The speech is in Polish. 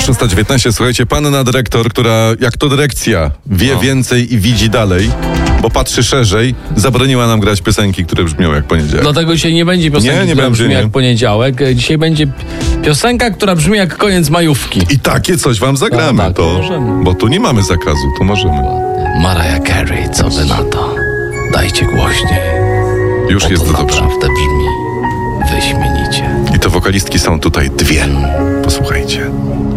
6:19. Słuchajcie, panna dyrektor, która jak to dyrekcja wie więcej i widzi dalej, bo patrzy szerzej, zabroniła nam grać piosenki, które brzmią jak poniedziałek. Dlatego dzisiaj nie będzie piosenki, która brzmi jak poniedziałek. Dzisiaj będzie piosenka, która brzmi jak koniec majówki. I takie coś wam zagramy, tak, możemy. Bo tu nie mamy zakazu, tu możemy. Mariah Carey, co wy na to? Dajcie głośniej. Już jest to dobrze. Naprawdę brzmi wyśmienicie. I to wokalistki są tutaj dwie. Posłuchajcie.